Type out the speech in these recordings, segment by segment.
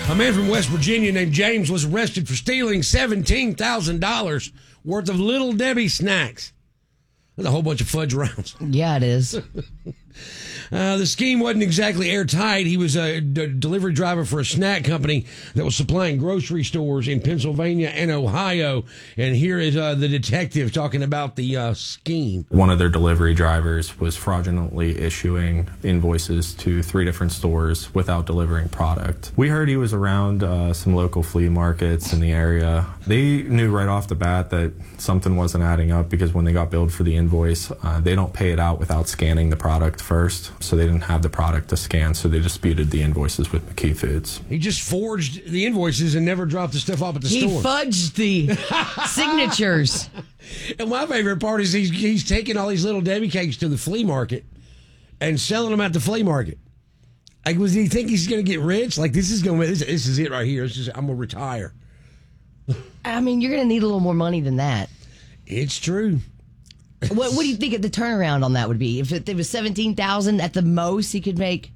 A man from West Virginia named James was arrested for stealing $17,000 worth of Little Debbie snacks. That's a whole bunch of fudge rounds. Yeah, it is. The scheme wasn't exactly airtight. He was a delivery driver for a snack company that was supplying grocery stores in Pennsylvania and Ohio. And here is the detective talking about the scheme. One of their delivery drivers was fraudulently issuing invoices to 3 different stores without delivering product. We heard he was around some local flea markets in the area. They knew right off the bat that something wasn't adding up because when they got billed for the invoice, they don't pay it out without scanning the product first. So they didn't have the product to scan, so they disputed the invoices with McKee Foods. He just forged the invoices and never dropped the stuff off at the store. He fudged the signatures. And my favorite part is he's taking all these Little Debbie cakes to the flea market and selling them at the flea market. Like, does he think he's going to get rich? Like, this is it right here. I'm going to retire. I mean, you're going to need a little more money than that. It's true. What do you think the turnaround on that would be? If it was $17,000 at the most, he could make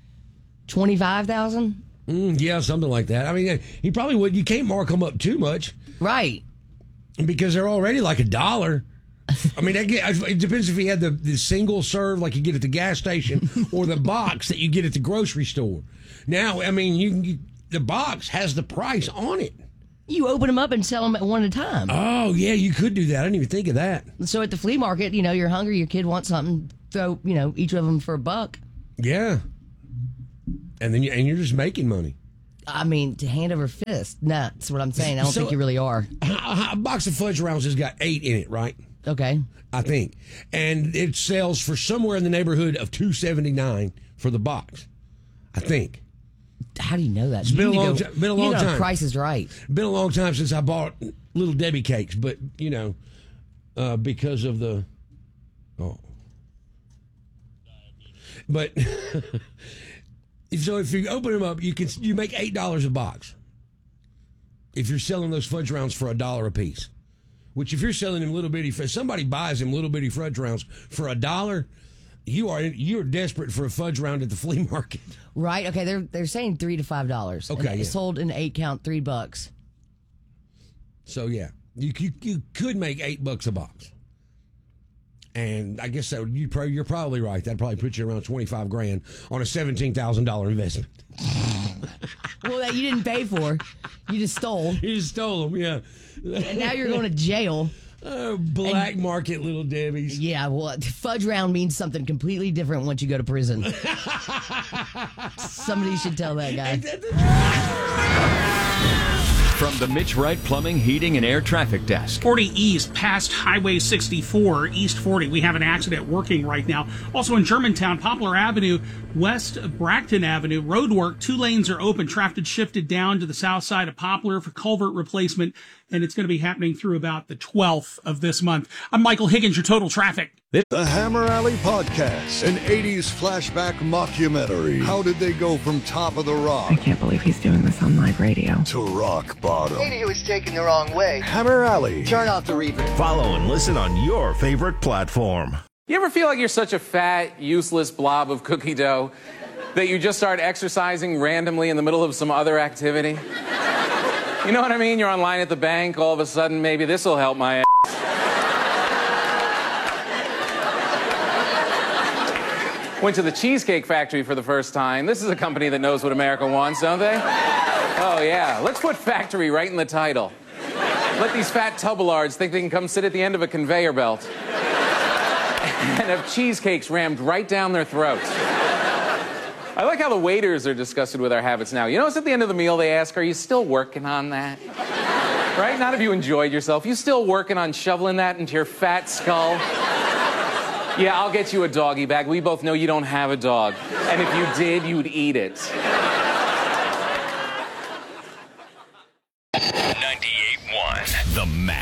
$25,000. Yeah, something like that. I mean, he probably would. You can't mark them up too much, right? Because they're already like $1. I mean, it depends if he had the single serve like you get at the gas station or the box that you get at the grocery store. Now, I mean, the box has the price on it. You open them up and sell them at one at a time. Oh, yeah, you could do that. I didn't even think of that. So at the flea market, you're hungry, your kid wants something, throw, each of them for $1. Yeah. And then you're just making money. I mean, to hand over fist. Nah, that's what I'm saying. I don't think you really are. A box of fudge rounds has got 8 in it, right? Okay. I think. And it sells for somewhere in the neighborhood of $2.79 for the box. I think. How do you know that? It's been a long time. Price is right. Been a long time since I bought Little Debbie cakes, but because of the but so if you open them up, you make $8 a box. If you're selling those fudge rounds for $1 a piece, which if you're selling them if somebody buys them little bitty fudge rounds for $1. You're desperate for a fudge round at the flea market, right? Okay, they're saying $3 to $5. Okay, sold in 8 count, $3. So yeah, you could make $8 a box, and I guess that you're probably right. That'd probably put you around $25,000 on a $17,000 investment. Well, that you didn't pay for, you just stole. You just stole them, yeah. And now you're going to jail. Black market Little Debbie's. Yeah, well, fudge round means something completely different once you go to prison. Somebody should tell that guy. From the Mitch Wright Plumbing, Heating, and Air Traffic Desk. 40 East past Highway 64, East 40. We have an accident working right now. Also in Germantown, Poplar Avenue, West Bracton Avenue, roadwork. 2 lanes are open. Traffic shifted down to the south side of Poplar for culvert replacement, and it's going to be happening through about the 12th of this month. I'm Michael Higgins, your Total Traffic. The Hammer Alley Podcast, an 80s flashback mockumentary. How did they go from Top of the Rock? I can't believe he's doing this on live radio. To rock bottom. Maybe he was taken the wrong way. Hammer Alley. Turn off the reverb. Follow and listen on your favorite platform. You ever feel like you're such a fat, useless blob of cookie dough that you just start exercising randomly in the middle of some other activity? You know what I mean? You're online at the bank, all of a sudden, maybe this will help my ass. Went to the Cheesecake Factory for the first time. This is a company that knows what America wants, don't they? Oh, yeah. Let's put factory right in the title. Let these fat tubelards think they can come sit at the end of a conveyor belt and have cheesecakes rammed right down their throats. I like how the waiters are disgusted with our habits now. You notice at the end of the meal they ask, are you still working on that? Right? Not if you enjoyed yourself. You still working on shoveling that into your fat skull? Yeah, I'll get you a doggy bag. We both know you don't have a dog. And if you did, you'd eat it.